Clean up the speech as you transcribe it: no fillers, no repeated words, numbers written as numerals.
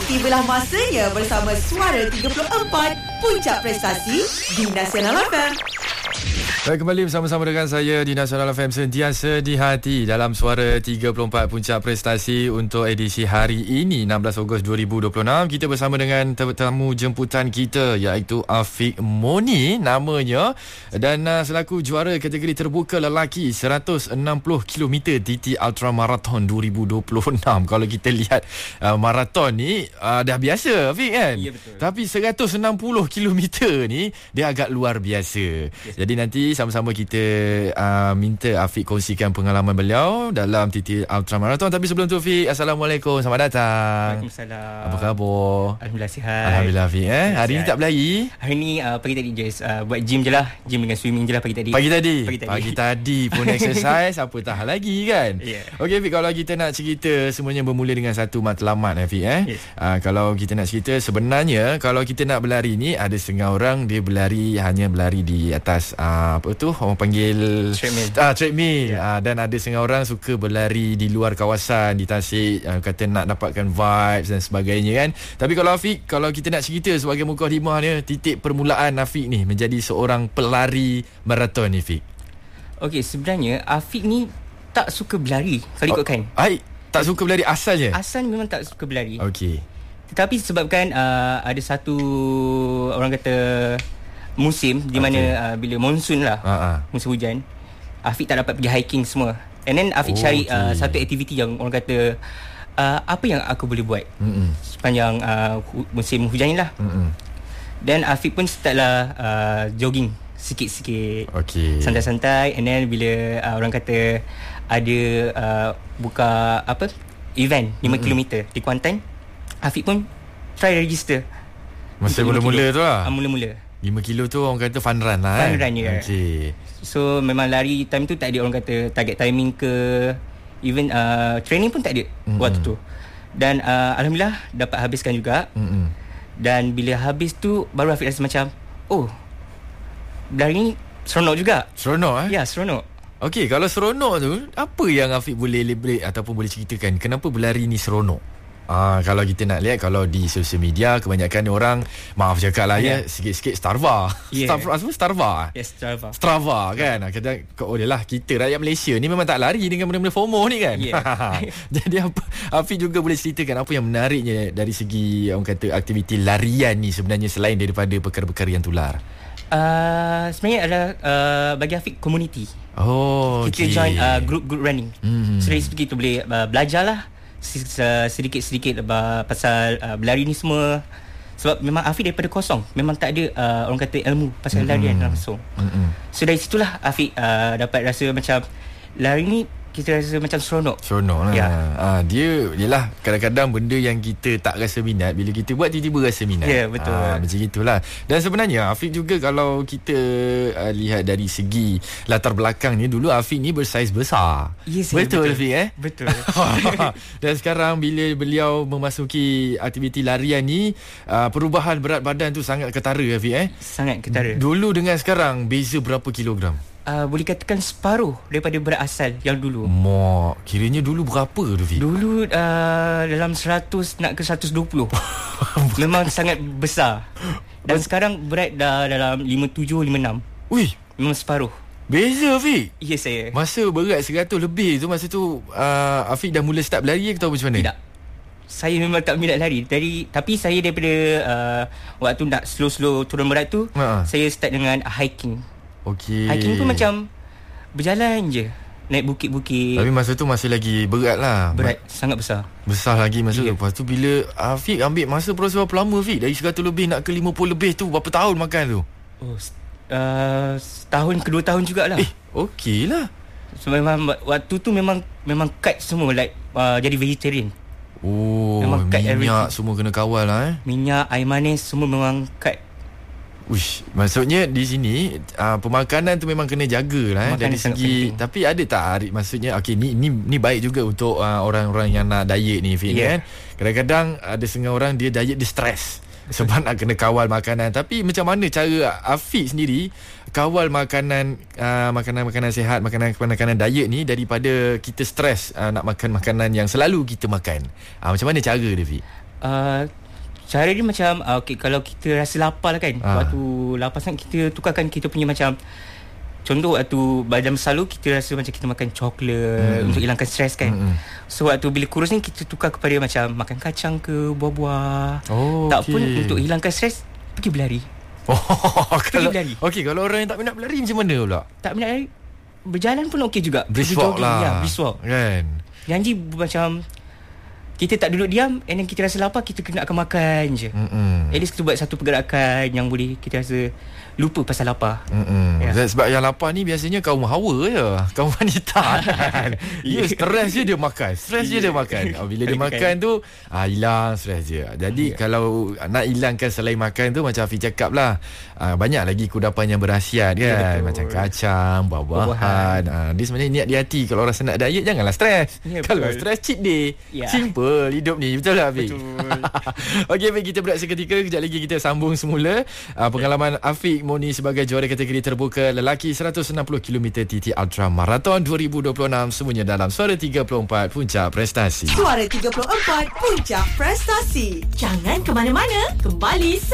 tibalah masanya bersama Suara 34 Puncak Prestasi di Nasional FM. Baik, kembali bersama-sama dengan saya di Nasional FM, sentiasa di hati dalam Suara 34 Puncak Prestasi untuk edisi hari ini 16 Ogos 2026. Kita bersama dengan tetamu jemputan kita iaitu Afiq Moni namanya, dan selaku juara kategori terbuka lelaki 160 km TT Ultra Marathon 2026. Kalau kita lihat maraton ni dah biasa Afiq kan? Ya, betul. Tapi 160 km ni dia agak luar biasa. Yes. Jadi nanti sama-sama kita minta Afiq kongsikan pengalaman beliau dalam TT Ultra Marathon. Tapi sebelum tu Afiq, Assalamualaikum, selamat datang. Waalaikumsalam. Apa khabar? Alhamdulillah sihat. Alhamdulillah Afiq. Hari ni tak berlari? Hari ni pagi tadi je buat gym je lah. Gym dengan swimming je lah pagi tadi. Pagi tadi pun exercise. Apa tahan lagi kan? Yeah. Okey Afiq, kalau kita nak cerita, semuanya bermula dengan satu matlamat Afiq. Yes. Kalau kita nak cerita, sebenarnya kalau kita nak berlari ni, ada setengah orang dia hanya berlari di atas apa tu orang panggil treadmill. Yeah. Dan ada setengah orang suka berlari di luar kawasan, di tasik, kata nak dapatkan vibes dan sebagainya kan. Tapi kalau Afiq, kalau kita nak cerita sebagai mukadimah dia, titik permulaan Afiq ni menjadi seorang pelari maraton ni Afiq. Okey, sebenarnya Afiq ni tak suka berlari kalau ikutkan. Tak suka berlari asalnya? Asal memang tak suka berlari. Okey. Tetapi sebabkan ada satu orang kata musim di mana bila monsun lah, musim hujan, Afiq tak dapat pergi hiking semua. And then Afiq cari satu aktiviti yang orang kata apa yang aku boleh buat sepanjang musim hujan ni lah. Dan Afiq pun start lah jogging sikit-sikit, santai-santai. And then bila orang kata ada buka event 5 km di Kuantan, Afiq pun try register. Masa mula-mula tu lah? Mula-mula 5 kilo tu orang kata fun run lah. Fun run je. Okay. So memang lari time tu tak ada orang kata target timing ke, even training pun tak ada waktu tu. Dan Alhamdulillah dapat habiskan juga. Dan bila habis tu baru Afiq rasa macam, oh, berlari ni seronok juga. Seronok Ya, seronok. Okey, kalau seronok tu, apa yang Afiq boleh elaborate ataupun boleh ceritakan kenapa berlari ni seronok? Kalau kita nak lihat, kalau di sosial media kebanyakan orang, maaf cakap lah sikit-sikit Strava. Strava. Yes, Strava kan. Kita rakyat Malaysia ni memang tak lari dengan benda-benda FOMO ni kan. Jadi Afiq juga boleh ceritakan apa yang menariknya dari segi orang kata aktiviti larian ni sebenarnya, selain daripada perkara-perkara yang tular. Sebenarnya adalah bagi Afiq community. Kita join group running. So dari situ kita boleh belajar lah sedikit-sedikit pasal berlari ni semua. Sebab memang Afiq daripada kosong, memang tak ada orang kata ilmu pasal larian langsung. So dari situlah Afiq dapat rasa macam lari ni kita rasa macam seronok lah. Ya. Dia yelah, kadang-kadang benda yang kita tak rasa minat, bila kita buat tiba-tiba rasa minat. Ya, betul. Macam itulah. Dan sebenarnya Afiq juga, kalau kita lihat dari segi latar belakang ni, dulu Afiq ni bersaiz besar. Yes, betul Afiq Betul. Dan sekarang bila beliau memasuki aktiviti larian ni, perubahan berat badan tu sangat ketara Afiq Sangat ketara. Dulu dengan sekarang beza berapa kilogram? Boleh katakan separuh daripada berat asal yang dulu. Kiranya dulu berapa tu Fi? Dulu dalam 100 nak ke 120. Memang sangat besar. Dan sekarang berat dah dalam 57, 56. Wih, memang separuh. Beza Fi? Yes, saya. Masa berat 100 lebih tu, masa tu Afiq dah mula start berlari ke atau macam mana? Tidak, saya memang tak minat lari. Tapi saya daripada waktu nak slow-slow turun berat tu, saya start dengan hiking. Hiking pun macam berjalan je, naik bukit-bukit. Tapi masa tu masih lagi berat lah. Berat, sangat besar. Besar lagi masa tu. Lepas tu bila Afiq ambil masa proses berapa lama Afiq? Dari 100 lebih nak ke 50 lebih tu, berapa tahun makan tu? Setahun ke 2 tahun jugalah. Okey lah. So memang waktu tu memang cut semua, like jadi vegetarian. Memang minyak semua kena kawal lah Minyak, air manis semua memang cut. Maksudnya di sini pemakanan tu memang kena jaga lah dari segi. Tapi ada tak maksudnya ni baik juga untuk orang-orang yang nak diet ni Fiq, kan. Kadang-kadang ada setengah orang dia diet, dia stres sebab nak kena kawal makanan. Tapi macam mana cara Afiq sendiri kawal makanan sehat, makanan diet ni, daripada kita stres nak makan makanan yang selalu kita makan? Macam mana cara dia Fiq? Cara dia macam okay, kalau kita rasa lapar lah kan, waktu lapar sangat kita tukarkan kita punya macam, contoh waktu badan selalu kita rasa macam kita makan coklat untuk hilangkan stres kan. So waktu bila kurus ni kita tukar kepada macam makan kacang ke, buah-buah. Tak pun untuk hilangkan stres, pergi berlari. Pergi berlari. Okey, kalau orang yang tak minat berlari macam mana pula? Tak minat berlari, berjalan pun okey juga. Brisk walk lah. Ya, brisk walk Kan. Janji macam kita tak duduk diam, and then kita rasa lapar, kita kena akan makan je. At least kita buat satu pergerakan yang boleh kita rasa lupa pasal lapar. Sebab yang lapar ni biasanya kaum hawa je, kaum wanita kan. Dia stres je dia makan, stres je dia makan. Bila dia makan tu hilang stres dia. Jadi kalau nak hilangkan selain makan tu, macam Afiq cakap lah, banyak lagi kudapan yang berkhasiat kan. Macam kacang, buah-buahan. Dia sebenarnya niat di hati. Kalau rasa nak diet, janganlah stres. Kalau stres, cheat day. Simple hidup ni. Betul tak Afiq? Okey, baik, kita berehat seketika. Kejap lagi kita sambung semula pengalaman Afiq Moni sebagai juara kategori terbuka lelaki 160 km TT Ultra Marathon 2026. Semuanya dalam Suara 34 Puncak Prestasi. Suara 34 Puncak Prestasi. Jangan ke mana-mana. Kembali